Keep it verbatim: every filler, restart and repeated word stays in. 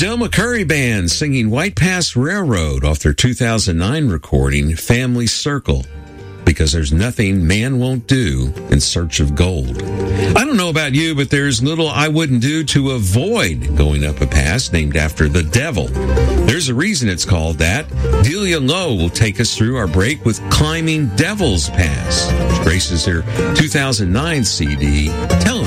Del McCurry Band singing White Pass Railroad off their two thousand nine recording, Family Circle, because there's nothing man won't do in search of gold. I don't know about you, but there's little I wouldn't do to avoid going up a pass named after the devil. There's a reason it's called that. Delia Lowe will take us through our break with Climbing Devil's Pass, which graces her two thousand nine C D. Tell